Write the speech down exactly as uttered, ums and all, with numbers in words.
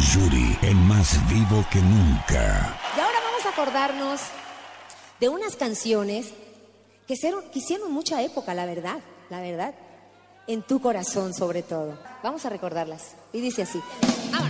Yuri, el más vivo que nunca. Y ahora vamos a acordarnos de unas canciones que hicieron, que hicieron mucha época, la verdad, la verdad. En tu corazón, sobre todo. Vamos a recordarlas. Y dice así. Vámonos.